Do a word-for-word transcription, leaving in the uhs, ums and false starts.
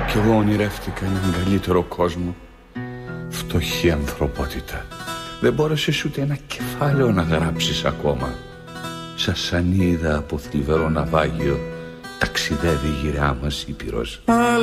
Κι εγώ ονειρεύτηκα έναν καλύτερο κόσμο. Φτωχή ανθρωπότητα. Δεν μπόρεσες ούτε ένα κεφάλαιο να γράψεις ακόμα. Σασανίδα από θλιβερό ναυάγιο ταξιδεύει γυριά μας Ήπειρος.